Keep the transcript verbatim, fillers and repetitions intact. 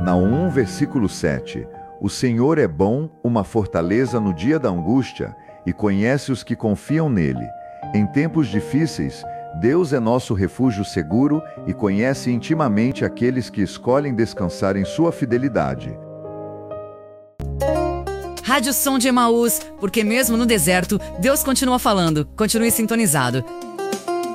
Naum um, versículo sete. O Senhor é bom, uma fortaleza no dia da angústia, e conhece os que confiam nele. Em tempos difíceis, Deus é nosso refúgio seguro e conhece intimamente aqueles que escolhem descansar em sua fidelidade. Rádio Som de Emaús, porque mesmo no deserto, Deus continua falando. Continue sintonizado.